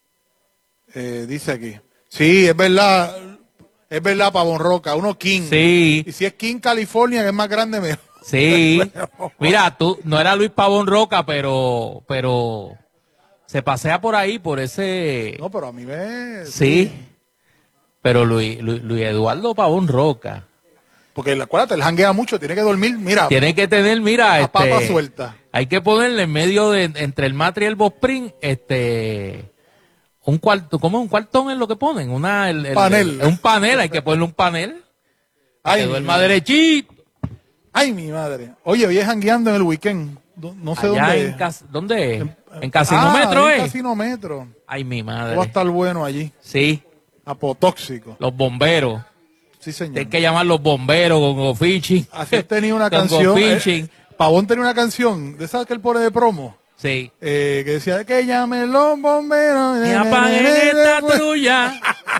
eh, dice aquí. Sí, es verdad. Es verdad, Pavón Roca. Uno King. Sí. Y si es King California, que es más grande, mejor. Sí. Mira, tú, no era Luis Pavón Roca, pero, pero se pasea por ahí, por ese... No, pero a mí me... Sí. Pero Luis, Luis, Luis Eduardo Pavón Roca. Porque acuérdate, él janguea mucho, tiene que dormir, mira. Tiene que tener, mira, a este, papa suelta. hay que ponerle en medio de, entre el Matre y el Bospring, este, un cuarto, ¿cómo es un cuartón es lo que ponen? Una, el, el- Panel. el- un panel, hay que ponerle un panel. Ay, que mi duerma madre. derechito. Ay, mi madre. Oye, hoy es jangueando en el weekend. Do- No sé Allá dónde en, es. Cas- ¿dónde es? En Ah, Casinómetro, en ¿eh? Casinómetro. Ay, mi Va a madre. estar bueno allí. Sí, Apotóxico. los bomberos. Sí, señor. Hay que llamar los bomberos con Gofichi. Así tenía una Con canción. Gofichi. eh, Pavón tenía una canción, de esas que él pone de promo, Sí. eh, que decía que llamen los bomberos. Y apaguen esta trulla.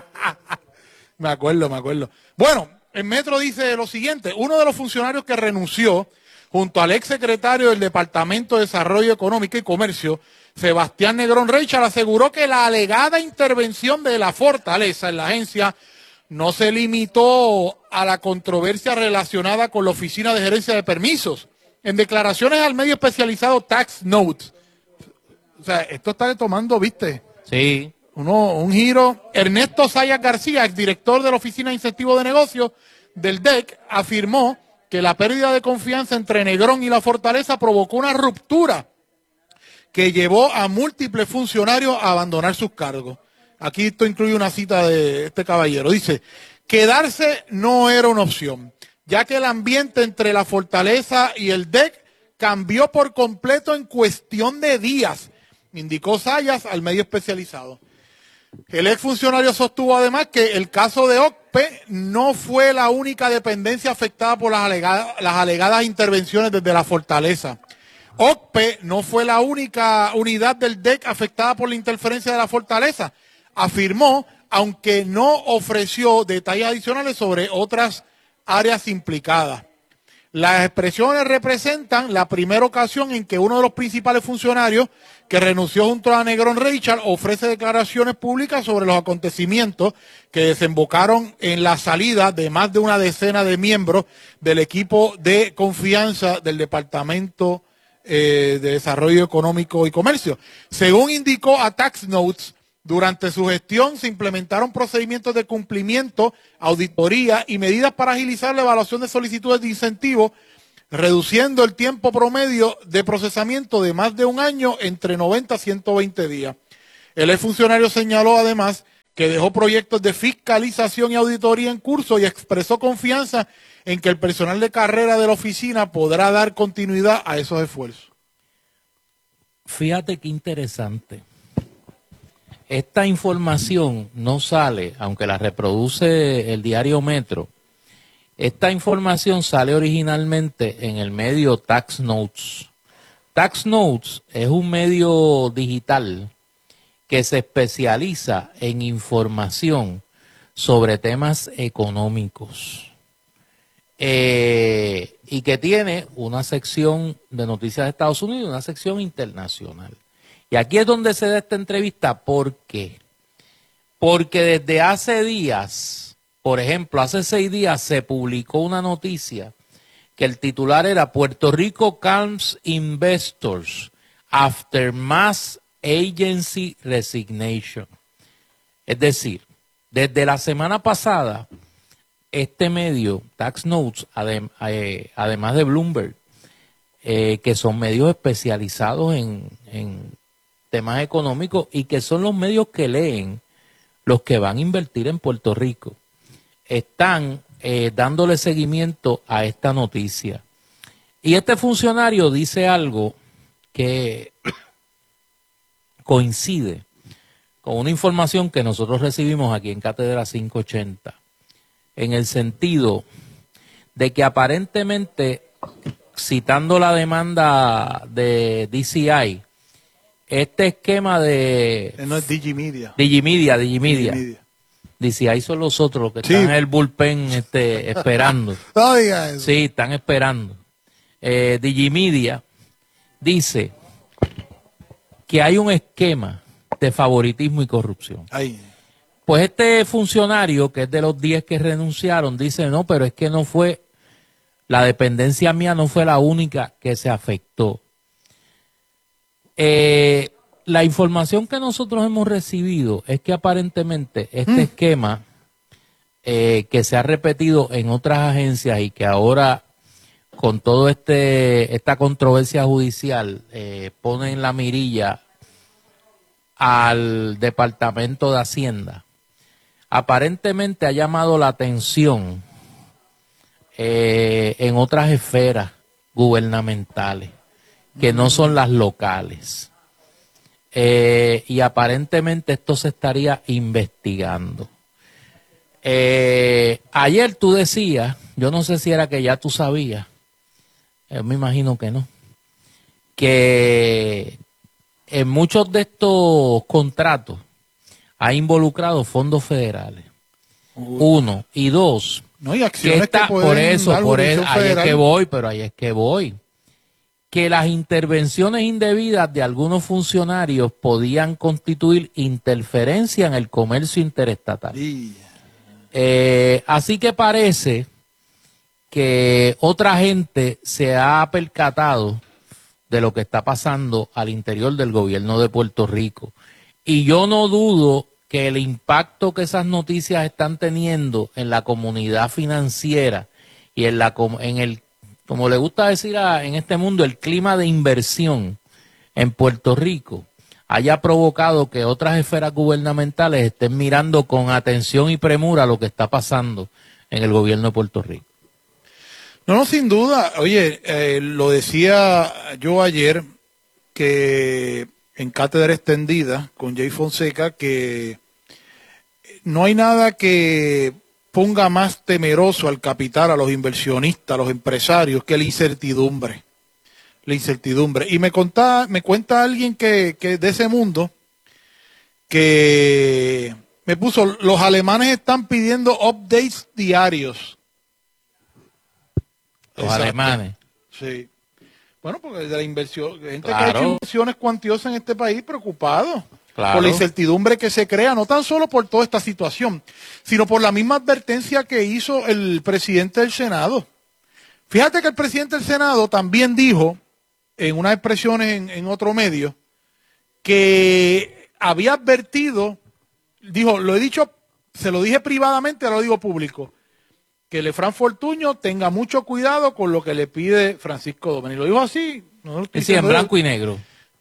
Me acuerdo, me acuerdo. Bueno, el Metro dice lo siguiente. Uno de los funcionarios que renunció junto al ex secretario del Departamento de Desarrollo Económico y Comercio, Sebastián Negrón Reichard, aseguró que la alegada intervención de la Fortaleza en la agencia no se limitó a la controversia relacionada con la Oficina de Gerencia de Permisos. En declaraciones al medio especializado Tax Notes, o sea, esto está tomando, viste, Sí. uno, un giro. Ernesto Sayas García, exdirector de la Oficina de Incentivos de Negocios del D E C, afirmó que la pérdida de confianza entre Negrón y la Fortaleza provocó una ruptura que llevó a múltiples funcionarios a abandonar sus cargos. Aquí esto incluye una cita de este caballero. Dice, quedarse no era una opción, ya que el ambiente entre la Fortaleza y el D E C cambió por completo en cuestión de días, indicó Sayas al medio especializado. El exfuncionario sostuvo además que el caso de O C P E no fue la única dependencia afectada por las alegadas, las alegadas intervenciones desde la Fortaleza. O C P E no fue la única unidad del D E C afectada por la interferencia de la Fortaleza, afirmó, aunque no ofreció detalles adicionales sobre otras áreas implicadas. Las expresiones representan la primera ocasión en que uno de los principales funcionarios que renunció junto a Negrón Reichard ofrece declaraciones públicas sobre los acontecimientos que desembocaron en la salida de más de una decena de miembros del equipo de confianza del Departamento eh, de Desarrollo Económico y Comercio. Según indicó a Tax Notes, durante su gestión se implementaron procedimientos de cumplimiento, auditoría y medidas para agilizar la evaluación de solicitudes de incentivos, reduciendo el tiempo promedio de procesamiento de más de un año entre noventa a ciento veinte días. El exfuncionario señaló además que dejó proyectos de fiscalización y auditoría en curso y expresó confianza en que el personal de carrera de la oficina podrá dar continuidad a esos esfuerzos. Fíjate qué interesante. Esta información no sale, aunque la reproduce el diario Metro. Esta información sale originalmente en el medio Tax Notes. Tax Notes es un medio digital que se especializa en información sobre temas económicos eh, y que tiene una sección de noticias de Estados Unidos y una sección internacional. Y aquí es donde se da esta entrevista. ¿Por qué? Porque desde hace días, por ejemplo, hace seis días se publicó una noticia que el titular era Puerto Rico calms investors after mass agency resignation. Es decir, desde la semana pasada, este medio, Tax Notes, adem eh, además de Bloomberg, eh, que son medios especializados en, en temas económicos y que son los medios que leen los que van a invertir en Puerto Rico, están eh, dándole seguimiento a esta noticia. Y este funcionario dice algo que coincide con una información que nosotros recibimos aquí en Cátedra quinientos ochenta, en el sentido de que aparentemente, citando la demanda de D C I, este esquema de... No es Digimedia. Digimedia, Digimedia. Digimedia. D C I son los otros que sí. Están en el bullpen este, esperando. No diga eso. Sí, están esperando. Eh, Digimedia dice que hay un esquema de favoritismo y corrupción. Ay. Pues este funcionario, que es de los diez que renunciaron, dice, no, pero es que no fue, la dependencia mía no fue la única que se afectó. Eh, la información que nosotros hemos recibido es que aparentemente este mm. esquema eh, que se ha repetido en otras agencias y que ahora con todo este esta controversia judicial eh, pone en la mirilla al Departamento de Hacienda, aparentemente ha llamado la atención eh, en otras esferas gubernamentales que no son las locales. Eh, y aparentemente esto se estaría investigando. Eh, ayer tú decías, yo no sé si era que ya tú sabías, eh, me imagino que no, que en muchos de estos contratos ha involucrado fondos federales. Uh. Uno. Y dos, no, y acciones que está, que por eso, por eso, ahí es que voy, pero ahí es que voy. Que las intervenciones indebidas de algunos funcionarios podían constituir interferencia en el comercio interestatal. Sí. Eh, así que parece que otra gente se ha percatado de lo que está pasando al interior del gobierno de Puerto Rico. Y yo no dudo que el impacto que esas noticias están teniendo en la comunidad financiera y en, la, en el, como le gusta decir a, en este mundo, el clima de inversión en Puerto Rico, haya provocado que otras esferas gubernamentales estén mirando con atención y premura lo que está pasando en el gobierno de Puerto Rico. No, no, sin duda. Oye, eh, lo decía yo ayer que en Cátedra Extendida con Jay Fonseca, que no hay nada que ponga más temeroso al capital, a los inversionistas, a los empresarios, que la incertidumbre. La incertidumbre. Y me contaba, me cuenta alguien que, que de ese mundo, que me puso, los alemanes están pidiendo updates diarios. Los Exacto. alemanes. Sí. Bueno, porque de la inversión, gente claro. que ha hecho inversiones cuantiosas en este país preocupado claro. por la incertidumbre que se crea, no tan solo por toda esta situación, sino por la misma advertencia que hizo el presidente del Senado. Fíjate que el presidente del Senado también dijo, en unas expresiones en, en otro medio, que había advertido, dijo, lo he dicho, se lo dije privadamente, ahora lo digo público, que Lefranc Fortuño tenga mucho cuidado con lo que le pide Francisco Domenech. Lo dijo así. No sí, en blanco y negro.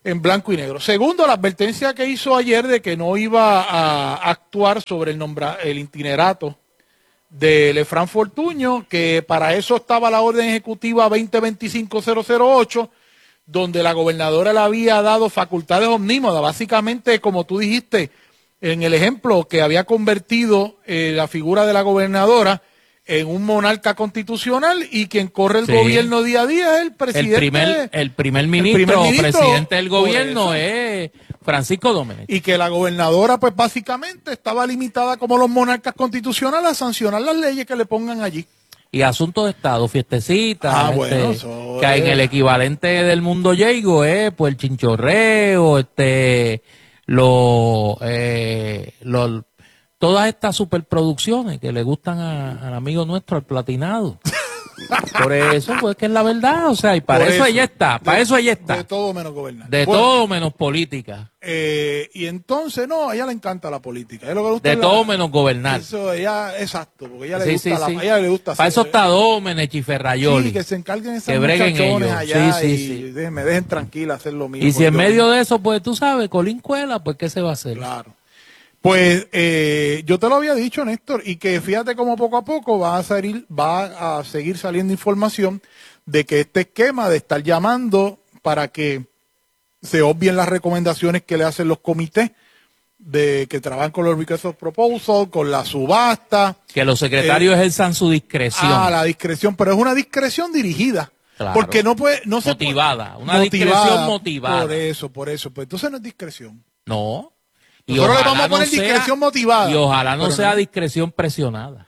en blanco y negro. Segundo, la advertencia que hizo ayer de que no iba a actuar sobre el, nombra, el itinerato de Lefranc Fortuño, que para eso estaba la orden ejecutiva veinte veinticinco cero cero ocho, donde la gobernadora le había dado facultades omnímodas, básicamente, como tú dijiste, en el ejemplo, que había convertido eh, la figura de la gobernadora en un monarca constitucional, y quien corre el sí. gobierno día a día es el presidente. El primer, el primer ministro, el primer ministro presidente del gobierno es Francisco Domenech. Y que la gobernadora, pues básicamente, estaba limitada como los monarcas constitucionales a sancionar las leyes que le pongan allí. Y asuntos de Estado, fiestecitas, ah, este, bueno, eso que es. En el equivalente del mundo yeigo es pues el chinchorreo, este, lo, eh, lo, todas estas superproducciones que le gustan a, al amigo nuestro, al platinado. Por eso, pues que es la verdad, o sea, y para eso, eso ella está, para de, eso ella está. De todo menos gobernar. De bueno, todo menos política. Eh, y entonces, no, a ella le encanta la política. Es lo que le gusta de la, todo menos gobernar. Eso, ella, exacto, porque ella le sí, gusta sí, la, sí. a ella le gusta para hacer, eso está Domenech y Ferrayoli. Sí, que se encarguen esas que breguen muchachones ellos. allá sí, sí, y sí. Dejen, me dejen tranquila hacer lo mismo. Y si en medio de eso, pues tú sabes, Colín cuela, pues ¿qué se va a hacer? Claro. Pues eh, yo te lo había dicho, Néstor, y que fíjate cómo poco a poco va a salir, va a seguir saliendo información de que este esquema de estar llamando para que se obvien las recomendaciones que le hacen los comités de que trabajan con los request of proposal, con la subasta. Que los secretarios eh, ejerzan su discreción. Ah, la discreción, pero es una discreción dirigida. Claro. Porque no puede, no se motivada, puede, una motivada, discreción motivada. Por eso, por eso. Pues entonces no es discreción. No. Y nosotros le vamos a poner no sea, discreción motivada. Y ojalá no pero sea no. discreción presionada.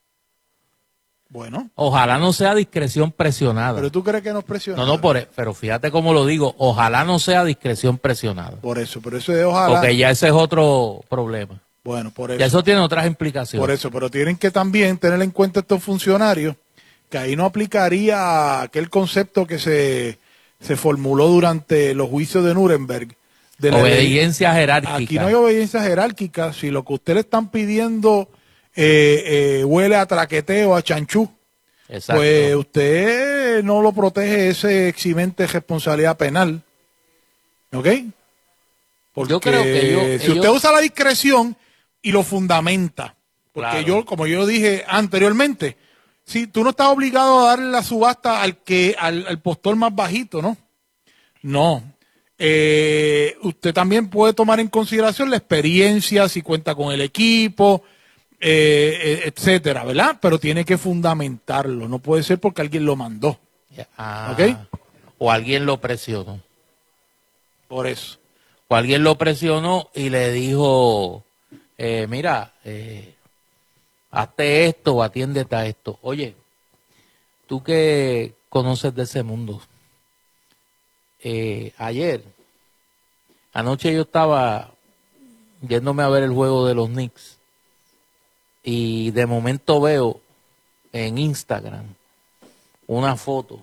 Bueno. Ojalá no sea discreción presionada. ¿Pero tú crees que nos presiona? No, no, por, pero fíjate cómo lo digo. Ojalá no sea discreción presionada. Por eso, por eso es ojalá. Porque ya ese es otro problema. Bueno, por eso. Ya eso tiene otras implicaciones. Por eso, pero tienen que también tener en cuenta estos funcionarios que ahí no aplicaría aquel concepto que se, se formuló durante los juicios de Nuremberg. De la obediencia ley. jerárquica. Aquí no hay obediencia jerárquica. Si lo que usted le están pidiendo eh, eh, huele a traqueteo, a chanchú, exacto, pues usted no lo protege ese eximente de responsabilidad penal. ¿Ok? Porque yo creo que yo, si ellos... usted usa la discreción y lo fundamenta, porque claro. yo, como yo dije anteriormente, si tú no estás obligado a darle la subasta al que al, al postor más bajito, ¿no? No. Eh, usted también puede tomar en consideración la experiencia, si cuenta con el equipo, eh, etcétera, ¿verdad? Pero tiene que fundamentarlo, no puede ser porque alguien lo mandó. Ah, ¿ok? O alguien lo presionó. Por eso. O alguien lo presionó y le dijo, eh, mira, eh, hazte esto o atiéndete a esto. Oye, tú que conoces de ese mundo, Eh, ayer, anoche yo estaba yéndome a ver el juego de los Knicks y de momento veo en Instagram una foto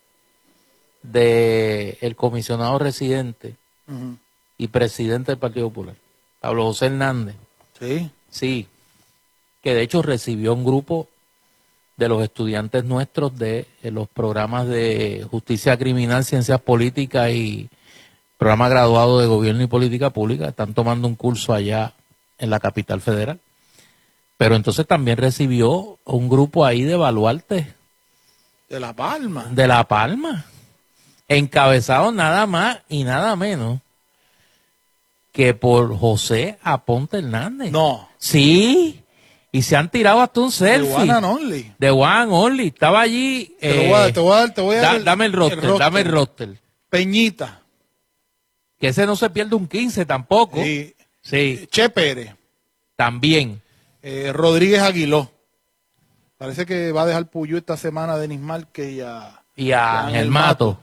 de el comisionado residente uh-huh. y presidente del Partido Popular, Pablo José Hernández. Sí. Sí, que de hecho recibió un grupo de los estudiantes nuestros de, de los programas de justicia criminal, ciencias políticas y programa graduado de gobierno y política pública. Están tomando un curso allá en la capital federal. Pero entonces también recibió un grupo ahí de baluartes. De La Palma. De La Palma. Encabezado nada más y nada menos que por José Aponte Hernández. No. Sí. Y se han tirado hasta un selfie. De One and Only. De One and Only. Estaba allí. Te, eh, lo voy a dar, te voy a dar, te voy a da, dar. Dame el roster, el roster, dame el roster. Peñita. Que ese no se pierde un quince tampoco. Sí. Sí. Che Pérez. También. Eh, Rodríguez Aguiló. Parece que va a dejar Puyú esta semana a Denis Márquez y a. Y a Ángel Mato.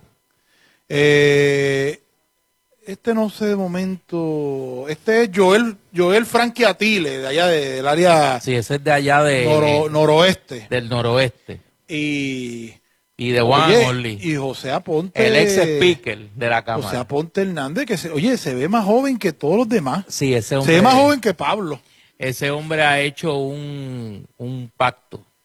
Eh. Este no sé de momento. Este es Joel, Joel Frankie Atile, de allá de, del área. Sí, ese es de allá de. Noro, noroeste. Del noroeste. Y. Y de Juan Orly. Y José Aponte. El ex speaker de la Cámara. José Aponte Hernández, que se, oye, se ve más joven que todos los demás. Sí, ese hombre. Se ve más joven que Pablo. Ese hombre ha hecho un, un pacto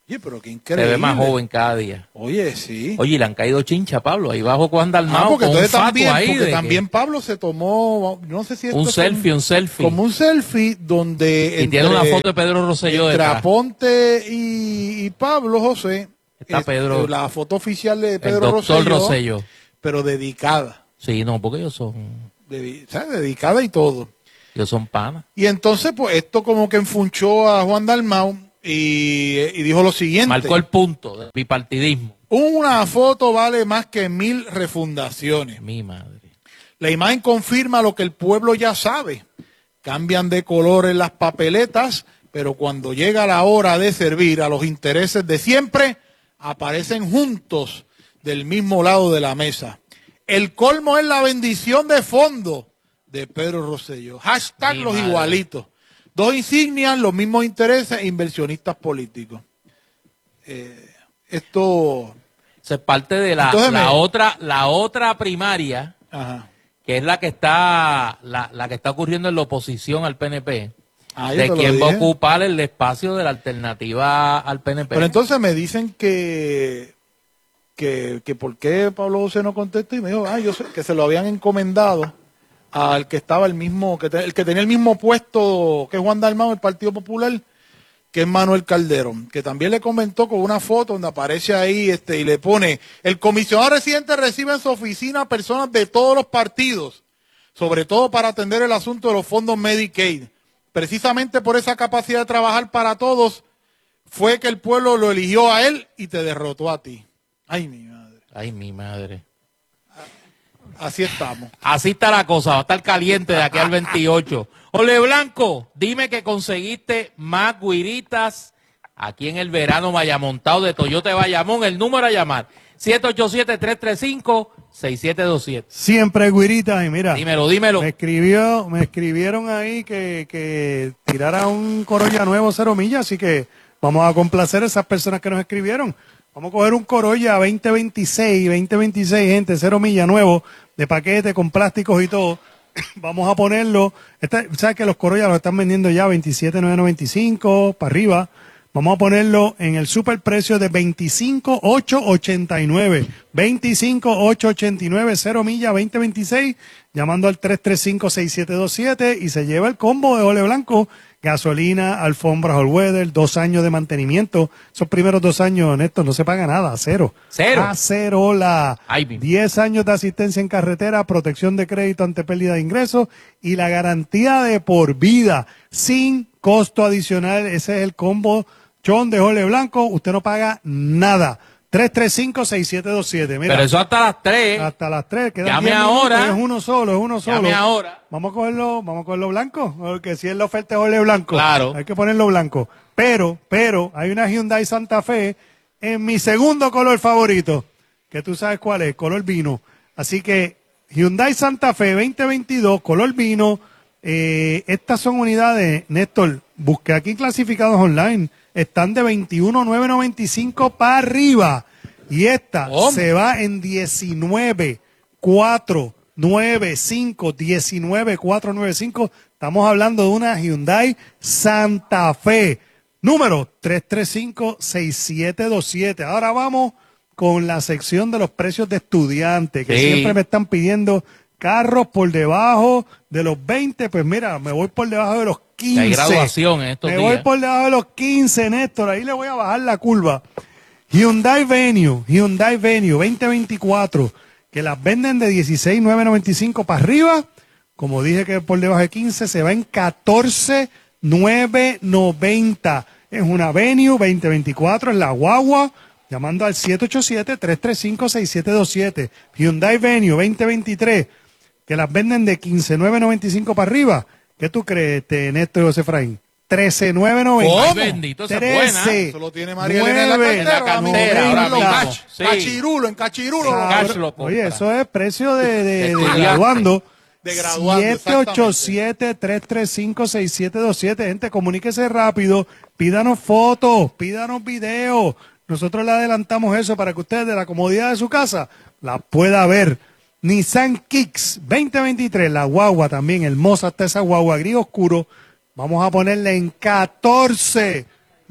Oye, pero qué Se increíble. ve más joven cada día. Oye, sí. Oye, le han caído chincha a Pablo. Ahí bajo Juan Dalmau Ah, porque con un entonces fato también, ahí porque de también que- Pablo se tomó, no sé si esto un es selfie, como, un selfie. como un selfie donde Y tiene una foto de Pedro Rosselló entre detrás. Aponte y, y Pablo José. Está es- Pedro. La foto oficial de El Pedro doctor Rosselló, Rosselló. pero dedicada. Sí, no, porque ellos son, Dedi- ¿sabes? Dedicada y todo. ellos son panas. Y entonces, pues, esto como que enfunchó a Juan Dalmau y, y dijo lo siguiente. Marcó el punto del bipartidismo. Una foto vale más que mil refundaciones. Mi madre. La imagen confirma lo que el pueblo ya sabe. Cambian de colores las papeletas, pero cuando llega la hora de servir a los intereses de siempre, aparecen juntos del mismo lado de la mesa. El colmo es la bendición de fondo de Pedro Rosselló. Hashtag Mi los madre. igualitos. Dos insignias, los mismos intereses, inversionistas políticos. Eh, esto... Eso es parte de la, Entonces la me- otra, la otra primaria, Ajá. que es la que está, la, la que está ocurriendo en la oposición al P N P, Ah, yo de te lo quién va a dije. ocupar el espacio de la alternativa al P N P. Pero entonces me dicen que, que, que por qué Pablo José no contesta y me dijo, ah, yo sé que se lo habían encomendado al que estaba el mismo, que te- el que tenía el mismo puesto que Juan Dalmau, el Partido Popular, que es Manuel Calderón, que también le comentó con una foto donde aparece ahí este y le pone, el comisionado residente recibe en su oficina personas de todos los partidos, sobre todo para atender el asunto de los fondos Medicaid. Precisamente por esa capacidad de trabajar para todos, fue que el pueblo lo eligió a él y te derrotó a ti. Ay, mi madre. Ay, mi madre. Así estamos. Así está la cosa, va a estar caliente de aquí al veintiocho. Ole Blanco, dime que conseguiste más guiritas aquí en el verano Mayamontado de Toyota de Bayamón. El número a llamar, siete ocho siete, tres tres cinco, seis siete dos siete. Siempre guirita y mira. Dímelo, dímelo. Me escribió, me escribieron ahí que, que tirara un Corolla nuevo cero millas, así que vamos a complacer a esas personas que nos escribieron. Vamos a coger un Corolla veinte veintiséis, veinte veintiséis, gente, cero millas nuevo, de paquete, con plásticos y todo. Vamos a ponerlo. Este, ¿sabes que los Corolla los están vendiendo ya veintisiete mil novecientos noventa y cinco para arriba? Vamos a ponerlo en el superprecio de veinticinco mil ochocientos ochenta y nueve. veinticinco mil ochocientos ochenta y nueve, cero millas, veinte veintiséis, llamando al tres tres cinco, seis siete dos siete y se lleva el combo de Ole Blanco. Gasolina, alfombras all weather, dos años de mantenimiento. Esos primeros dos años, Néstor, no se paga nada, a cero. Cero. A cero la. Ay, mi- diez años de asistencia en carretera, protección de crédito ante pérdida de ingresos y la garantía de por vida, sin costo adicional. Ese es el combo John de Ole Blanco. Usted no paga nada. tres tres cinco, seis siete dos siete. Mira, Pero eso hasta las tres. hasta las tres. Quedan Llame diez minutos, ahora. Es uno solo, es uno solo. Llame ahora. Vamos a cogerlo, vamos a cogerlo blanco, porque si es la oferta es Ole Blanco, Claro. hay que ponerlo blanco. Pero, pero, hay una Hyundai Santa Fe en mi segundo color favorito, que tú sabes cuál es, color vino. Así que Hyundai Santa Fe veinte veintidós, color vino. Eh, estas son unidades, Néstor, busqué aquí clasificados online, están de veintiuno mil novecientos noventa y cinco para arriba. Y esta ¿Cómo? se va en diecinueve cuatro nueve cinco, diecinueve cuatro nueve cinco. Estamos hablando de una Hyundai Santa Fe. Número tres tres cinco, seis siete dos siete. Ahora vamos con la sección de los precios de estudiantes, que Sí. siempre me están pidiendo carros por debajo de los veinte. Pues mira, me voy por debajo de los quince. Hay graduación en estos Me días. voy por debajo de los quince, Néstor. Ahí le voy a bajar la curva. Hyundai Venue, Hyundai Venue veinte veinticuatro, que las venden de dieciséis mil novecientos noventa y cinco para arriba. Como dije que por debajo de quince, se va en catorce mil novecientos noventa. Es una Venue veinte veinticuatro, es la guagua. Llamando al siete ocho siete, tres tres cinco, seis siete dos siete. Hyundai Venue veinte veintitrés, que las venden de quince mil novecientos noventa y cinco para arriba. ¿Qué tú crees, este, Néstor y José Efraín? trece mil novecientos noventa. Ay, bendito, esa es buena. trece. Eso lo tiene María Elena en la nueve, cartera. en la vamos, cartera, ahora en mismo. cach- Sí. Cachirulo, en cachirulo. En Ah, cash lo compra. Oye, eso es precio de, de, de Estudiante. graduando. De graduando, siete ocho siete, tres tres cinco, seis siete dos siete. Gente, comuníquese rápido. Pídanos fotos, pídanos videos. Nosotros le adelantamos eso para que usted de la comodidad de su casa la pueda ver. Nissan Kicks veinte veintitrés, la guagua también, hermosa está esa guagua, gris oscuro. Vamos a ponerle en catorce mil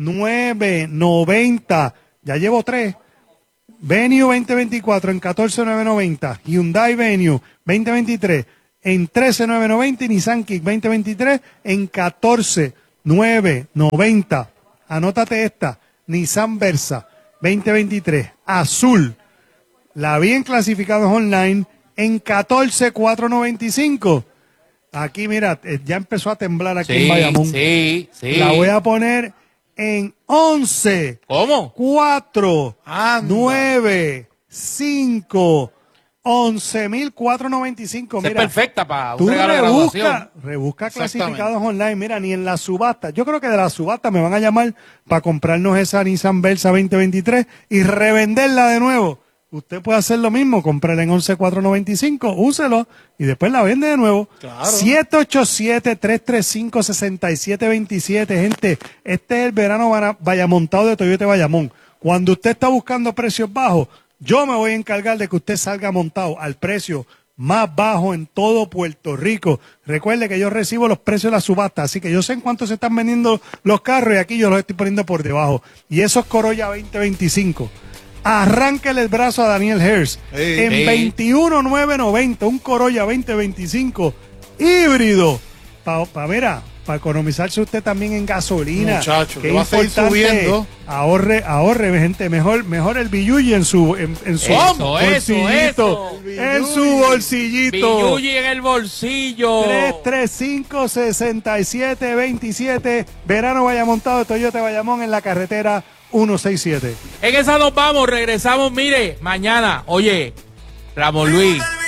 nueve noventa. Ya llevo tres. Venue veinte veinticuatro en catorce mil novecientos noventa. Hyundai Venue veinte veintitrés en trece mil novecientos noventa. Y Nissan Kick veinte veintitrés en catorce mil novecientos noventa. Anótate esta. Nissan Versa veinte veintitrés. Azul. La vi en clasificados online en catorce mil cuatrocientos noventa y cinco. Aquí, mira, ya empezó a temblar aquí sí, en Bayamón. Sí, sí. La voy a poner en once. ¿Cómo? cuatro, nueve, cinco, once mil cuatrocientos noventa y cinco. Esa Mira, es perfecta para un tú regalo de rebusca, graduación. rebusca clasificados online. Mira, ni en la subasta. Yo creo que de la subasta me van a llamar para comprarnos esa Nissan Versa veinte veintitrés y revenderla de nuevo. Usted puede hacer lo mismo, comprarla en once mil cuatrocientos noventa y cinco, úselo y después la vende de nuevo. Claro. siete ocho siete, tres tres cinco, seis siete dos siete, gente, este es el verano Vallamontado de Toyota Bayamón. Cuando usted está buscando precios bajos, yo me voy a encargar de que usted salga montado al precio más bajo en todo Puerto Rico. Recuerde que yo recibo los precios de la subasta, así que yo sé en cuánto se están vendiendo los carros y aquí yo los estoy poniendo por debajo. Y eso es Corolla veinte veinticinco. Arránquele el brazo a Daniel Hers Hey, en hey. veintiuno mil novecientos noventa, un Corolla veinte veinticinco híbrido. Para pa, mira, para economizarse usted también en gasolina. Muchacho, que que va a seguir subiendo. Ahorre, ahorre, gente, mejor, mejor el billuyi en su, en, en su Eso, bolsillito. eso, eso. En su bolsillito. Billuyi en el bolsillo. tres tres cinco, seis siete dos siete. Verano Vallamontado de Toyota Bayamón en la carretera ciento sesenta y siete. En esa nos vamos, regresamos, mire, mañana. Oye, Ramón Luis,